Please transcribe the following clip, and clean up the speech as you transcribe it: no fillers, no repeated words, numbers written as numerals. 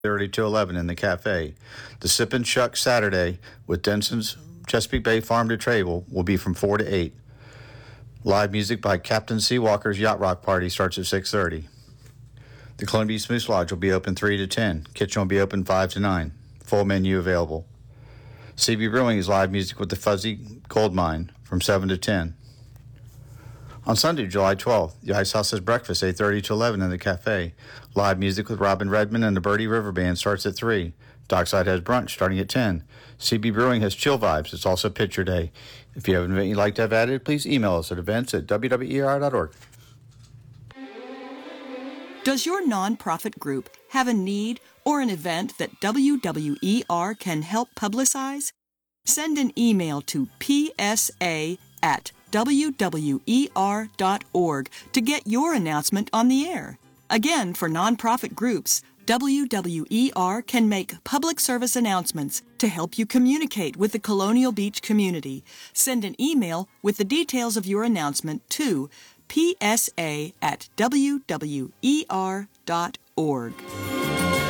8:30 to 11 in the cafe. The Sip and Shuck Saturday with Denson's Chesapeake Bay Farm to Table will be from 4 to 8. Live music by Captain Seawalker's Yacht Rock Party starts at 6:30. The Columbia East Moose Lodge will be open 3 to 10. Kitchen will be open 5 to 9. Full menu available. CB Brewing is live music with the Fuzzy Gold Mine from 7 to 10. On Sunday, July 12th, the Ice House has breakfast 8:30 to 11 in the cafe. Live music with Robin Redmond and the Birdie River Band starts at 3. Dockside has brunch starting at 10. CB Brewing has chill vibes. It's also picture day. If you have an event you'd like to have added, please email us at events@wwer.org. Does your nonprofit group have a need or an event that WWER can help publicize? Send an email to psa@wwer.org to get your announcement on the air. Again, for nonprofit groups, WWER can make public service announcements to help you communicate with the Colonial Beach community. Send an email with the details of your announcement to psa@wwer.org.